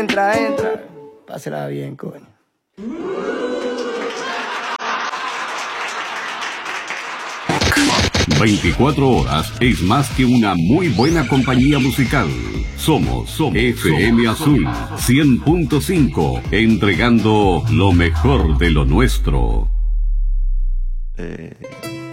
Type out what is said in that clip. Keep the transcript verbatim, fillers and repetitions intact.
entra, entra. Pásela bien, coño. veinticuatro horas es más que una muy buena compañía musical. Somos, somos F M Azul cien punto cinco, entregando lo mejor de lo nuestro. Eh...